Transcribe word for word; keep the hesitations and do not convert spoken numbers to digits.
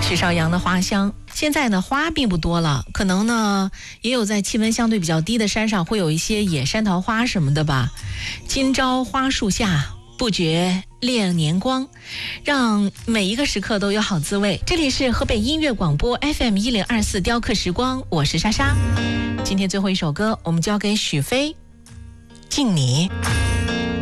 许绍洋的花香。现在呢，花并不多了，可能呢也有在气温相对比较低的山上会有一些野山桃花什么的吧。今朝花树下，不觉恋年光，让每一个时刻都有好滋味。这里是河北音乐广播 F M 一零二四雕刻时光，我是莎莎。今天最后一首歌，我们交给许飞，敬你。